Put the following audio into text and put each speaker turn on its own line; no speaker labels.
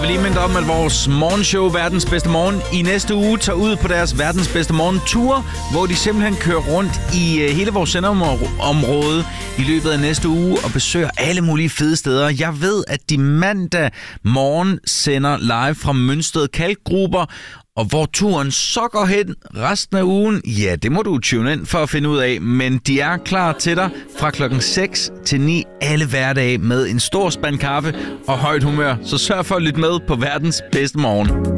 lige minde om, at vores morgenshow, Verdens Bedste Morgen, i næste uge tager ud på deres Verdens Bedste Morgen-tour, hvor de simpelthen kører rundt i hele vores sendeområde i løbet af næste uge og besøger alle mulige fede steder. Jeg ved, at de mandag morgen sender live fra Mønsted Kalkgruber, og hvor turen så går hen resten af ugen, ja, det må du tune ind for at finde ud af. Men de er klar til dig fra klokken 6 til 9 alle hverdage med en stor spand kaffe og højt humør. Så sørg for at lytte med på Verdens Bedste Morgen.